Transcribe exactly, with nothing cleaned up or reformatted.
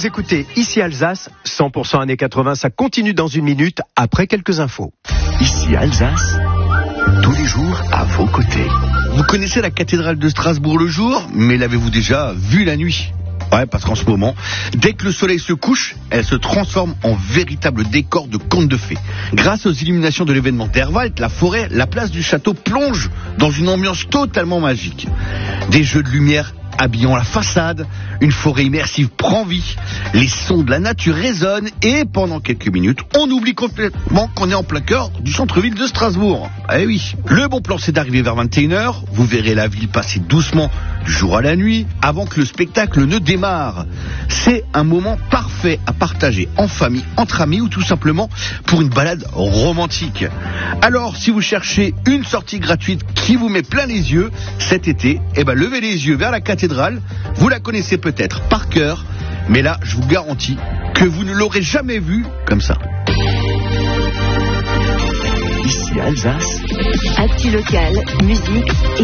Vous écoutez Ici Alsace, cent pour cent années quatre-vingts, ça continue dans une minute après quelques infos. Ici Alsace, tous les jours à vos côtés. Vous connaissez la cathédrale de Strasbourg le jour, mais l'avez-vous déjà vue la nuit ? Ouais, parce qu'en ce moment, dès que le soleil se couche, elle se transforme en véritable décor de conte de fées. Grâce aux illuminations de l'événement d'Herwald, la forêt, la place du château plonge dans une ambiance totalement magique. Des jeux de lumière habillant la façade, une forêt immersive prend vie, les sons de la nature résonnent et pendant quelques minutes, on oublie complètement qu'on est en plein cœur du centre-ville de Strasbourg. Eh oui, le bon plan c'est d'arriver vers vingt et une heures, vous verrez la ville passer doucement du jour à la nuit avant que le spectacle ne démarre. C'est un moment parfait à partager en famille, entre amis ou tout simplement pour une balade romantique. Alors si vous cherchez une sortie gratuite qui vous met plein les yeux cet été, eh ben levez les yeux vers la cathédrale. Vous la connaissez peut-être par cœur, mais là, je vous garantis que vous ne l'aurez jamais vue comme ça. Ici Alsace. Actu locale, musique et